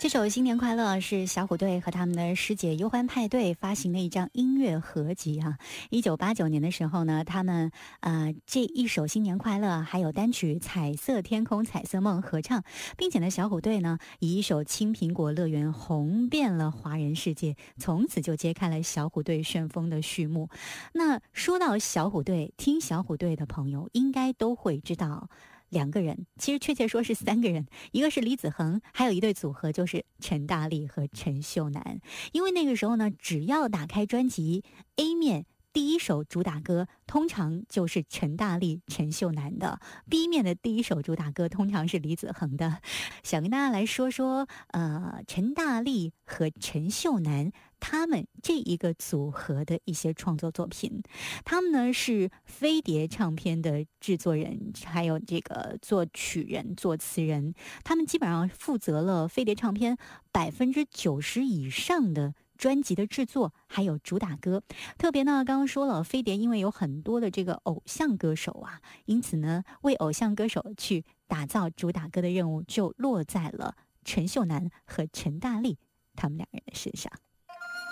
这首新年快乐是小虎队和他们的师姐忧欢派对发行的一张音乐合集啊。1989年的时候呢，他们这一首新年快乐还有单曲彩色天空彩色梦合唱，并且呢小虎队呢以一首青苹果乐园红遍了华人世界，从此就揭开了小虎队旋风的序幕。那说到小虎队，听小虎队的朋友应该都会知道两个人，其实确切说是三个人，一个是李子恒，还有一对组合就是陈大力和陈秀楠。因为那个时候呢，只要打开专辑 A 面，第一首主打歌通常就是陈大力、陈秀楠的， B 面的第一首主打歌通常是李子恒的。想跟大家来说说陈大力和陈秀楠他们这一个组合的一些创作作品。他们呢是飞碟唱片的制作人，还有这个作曲人、作词人，他们基本上负责了飞碟唱片90%以上的专辑的制作，还有主打歌。特别呢，刚刚说了，飞碟因为有很多的这个偶像歌手啊，因此呢，为偶像歌手去打造主打歌的任务就落在了陈秀楠和陈大力他们两个人的身上。